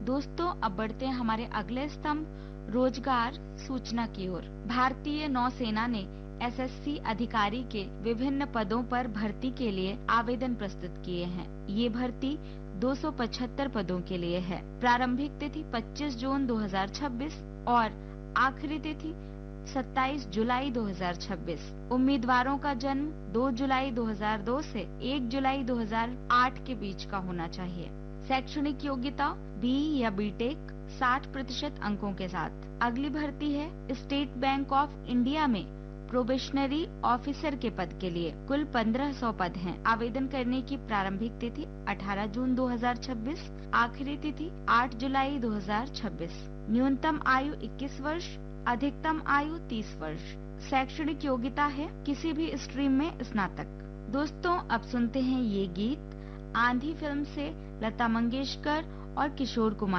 दोस्तों, अब बढ़ते हैं हमारे अगले स्तंभ रोजगार सूचना की ओर। भारतीय नौसेना ने एसएससी अधिकारी के विभिन्न पदों पर भर्ती के लिए आवेदन प्रस्तुत किए हैं। ये भर्ती 275 पदों के लिए है। प्रारंभिक तिथि 25 जून 2026 और आखिरी तिथि 27 जुलाई 2026। उम्मीदवारों का जन्म 2 जुलाई 2002 से 1 जुलाई 2008 के बीच का होना चाहिए। शैक्षणिक योग्यता बी या बीटेक 60% अंकों के साथ। अगली भर्ती है स्टेट बैंक ऑफ इंडिया में प्रोबेशनरी ऑफिसर के पद के लिए। कुल 1500 पद हैं। आवेदन करने की प्रारंभिक तिथि 18 जून 2026, आखिरी तिथि 8 जुलाई 2026। न्यूनतम आयु 21 वर्ष, अधिकतम आयु 30 वर्ष। शैक्षणिक योग्यता है किसी भी स्ट्रीम में स्नातक। दोस्तों, अब सुनते हैं ये गीत आंधी फिल्म से लता मंगेशकर और किशोर कुमार